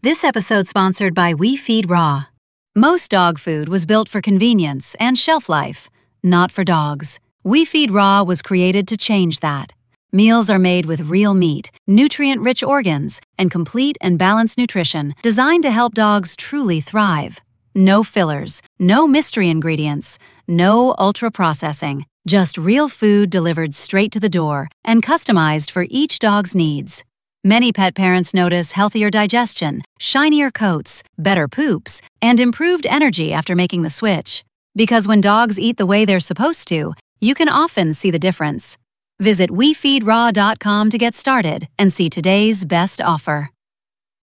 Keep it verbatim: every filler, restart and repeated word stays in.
This episode sponsored by We Feed Raw. Most dog food was built for convenience and shelf life, not for dogs. We Feed Raw was created to change that. Meals are made with real meat, nutrient-rich organs, and complete and balanced nutrition designed to help dogs truly thrive. No fillers, no mystery ingredients, no ultra-processing. Just real food delivered straight to the door and customized for each dog's needs. Many pet parents notice healthier digestion, shinier coats, better poops, and improved energy after making the switch. Because when dogs eat the way they're supposed to, you can often see the difference. Visit we feed raw dot com to get started and see today's best offer.